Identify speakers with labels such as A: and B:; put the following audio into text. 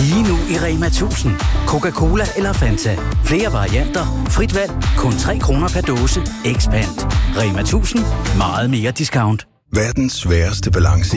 A: Lige nu i Rema 1000. Coca-Cola eller Fanta. Flere varianter. Frit valg. Kun 3 kroner per dåse. Expand. Rema 1000. Meget mere discount.
B: Verdens sværeste balance